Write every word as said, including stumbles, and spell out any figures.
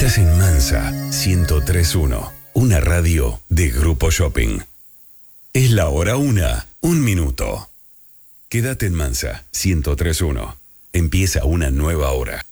Estás en Mansa ciento tres punto uno, una radio de Grupo Shopping. Es la hora una, un minuto. Quédate en Mansa ciento tres punto uno. Empieza una nueva hora.